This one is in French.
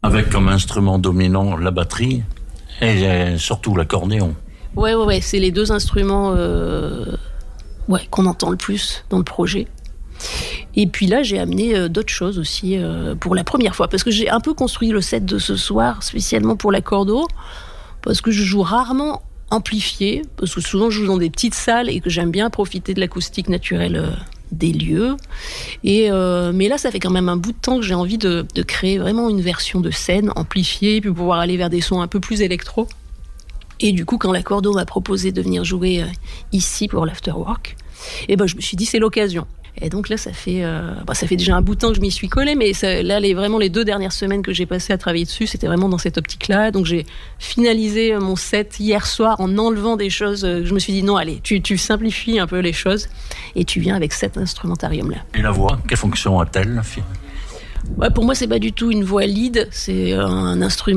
Avec comme instrument dominant la batterie et surtout l'accordéon. Ouais, c'est les deux instruments qu'on entend le plus dans le projet. Et puis là, j'ai amené d'autres choses aussi pour la première fois, parce que j'ai un peu construit le set de ce soir spécialement pour l'accordo, parce que je joue rarement amplifié, parce que souvent je joue dans des petites salles et que j'aime bien profiter de l'acoustique naturelle des lieux. Mais là, ça fait quand même un bout de temps que j'ai envie de créer vraiment une version de scène amplifiée, puis pouvoir aller vers des sons un peu plus électro. Et du coup, quand l'accordo m'a proposé de venir jouer ici pour l'afterwork, je me suis dit c'est l'occasion. Et donc là, ça fait déjà un bout de temps que je m'y suis collée, mais vraiment les 2 dernières semaines que j'ai passées à travailler dessus, c'était vraiment dans cette optique-là. Donc j'ai finalisé mon set hier soir en enlevant des choses. Je me suis dit non, allez, tu simplifies un peu les choses et tu viens avec cet instrumentarium-là. Et la voix, quelle fonction a-t-elle ? Pour moi, c'est pas du tout une voix lead, c'est un instrument